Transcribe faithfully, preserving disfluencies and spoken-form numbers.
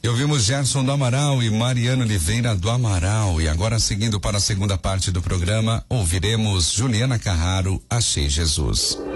ouvimos Gerson do Amaral e Mariano Oliveira do Amaral. E agora, seguindo para a segunda parte do programa, ouviremos Juliana Carraro, Achei Jesus.